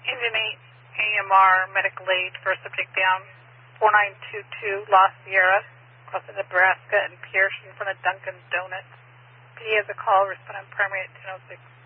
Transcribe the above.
Engine 8 AMR medical aid for subject down 4922 Lost Sierra, crossing Nebraska and Pierce in front of Dunkin' Donuts. P has a call, responding primary at 10:06.